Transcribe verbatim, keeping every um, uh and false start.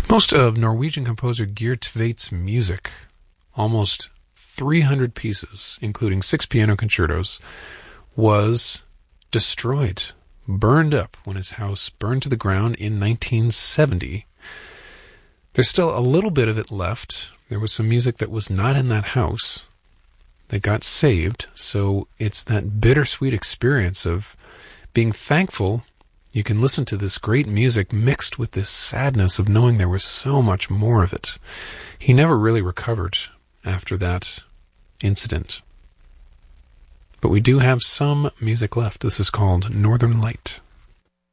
Most of Norwegian composer Geert Tveit's music, almost three hundred pieces, including six piano concertos, was destroyed, burned up when his house burned to the ground in nineteen seventy. There's still a little bit of it left. There was some music that was not in that house that got saved, so it's that bittersweet experience of being thankful you can listen to this great music mixed with this sadness of knowing there was so much more of it. He never really recovered after that incident. But we do have some music left. This is called Northern Light.